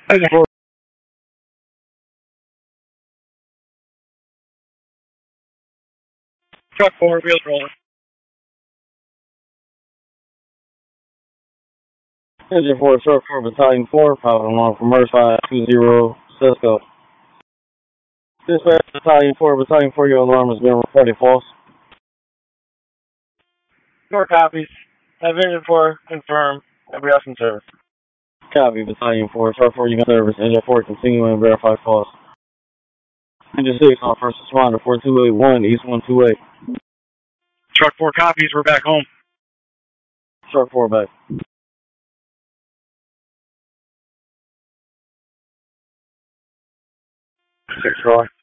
Okay. Truck 4, wheels rolling. Engine 4, Truck 4, Battalion 4, pilot alarm from Earthside 20 Cisco. Dispatch Battalion 4, your alarm has been reported false. 4 copies. Have Engine 4 confirmed. Everybody else in service. Copy, Battalion 4, Truck 4, you got service. Engine 4, continuing and verify false. Engine 6, on first responder 4281, East 128. Truck 4 copies, we're back home. Truck 4 back. 6 Troy.